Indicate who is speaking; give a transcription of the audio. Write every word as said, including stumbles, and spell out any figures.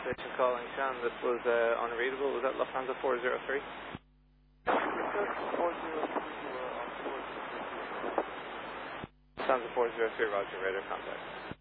Speaker 1: Station calling Shan. This was uh, unreadable. Was that Lufthansa four zero three? Lufthansa four zero three, Roger, radar contact.